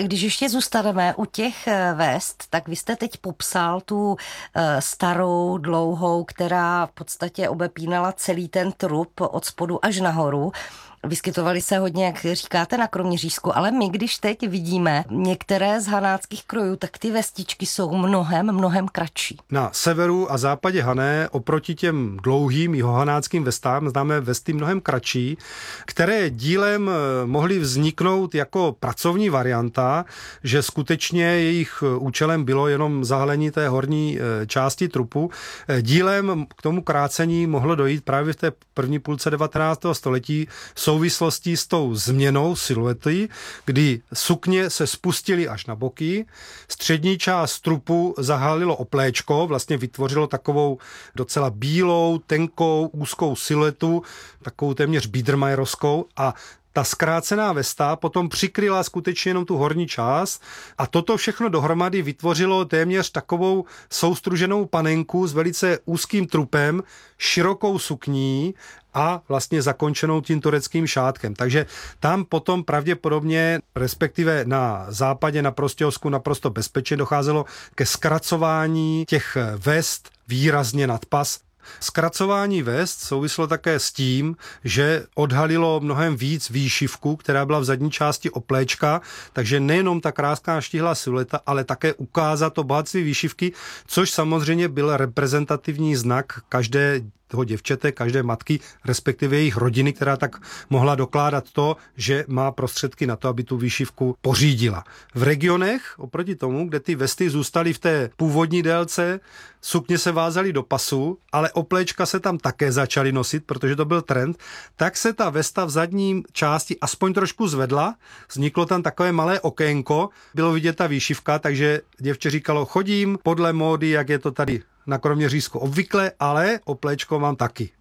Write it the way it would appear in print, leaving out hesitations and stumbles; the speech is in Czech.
Když ještě zůstaneme u těch vest, tak vy jste teď popsal tu starou, dlouhou, která v podstatě obepínala celý ten trup od spodu až nahoru. Vyskytovaly se hodně, jak říkáte, na Kroměřížsku, ale my, když teď vidíme některé z hanáckých krojů, tak ty vestičky jsou mnohem kratší. Na severu a západě Hané oproti těm dlouhým jihohanáckým vestám známe vesty mnohem kratší, které dílem mohly vzniknout jako pracovní varianta, že skutečně jejich účelem bylo jenom zahalení té horní části trupu. Dílem k tomu krácení mohlo dojít právě v té první půlce 19. století souvislostí s tou změnou siluety, kdy sukně se spustily až na boky, střední část trupu zahalilo opléčko, vlastně vytvořilo takovou docela bílou, tenkou, úzkou siluetu, takovou téměř biedermeierovskou, a ta zkrácená vesta potom přikryla skutečně jenom tu horní část a toto všechno dohromady vytvořilo téměř takovou soustruženou panenku s velice úzkým trupem, širokou sukní a vlastně zakončenou tím tureckým šátkem. Takže tam potom pravděpodobně, respektive na západě, na Prostějovsku, naprosto bezpečně docházelo ke zkracování těch vest výrazně nad pas. Zkracování vest souvislo také s tím, že odhalilo mnohem víc výšivku, která byla v zadní části opléčka, takže nejenom ta krásná štíhlá silueta, ale také ukázat to bohatství výšivky, což samozřejmě byl reprezentativní znak každé toho děvčete, každé matky, respektive jejich rodiny, která tak mohla dokládat to, že má prostředky na to, aby tu výšivku pořídila. V regionech, oproti tomu, kde ty vesty zůstaly v té původní délce, sukně se vázaly do pasu, ale opléčka se tam také začaly nosit, protože to byl trend, tak se ta vesta v zadní části aspoň trošku zvedla, vzniklo tam takové malé okénko, bylo vidět ta výšivka, takže děvče říkalo, chodím podle módy, jak je to tady na Kroměřížsku obvykle, ale opléčko mám taky.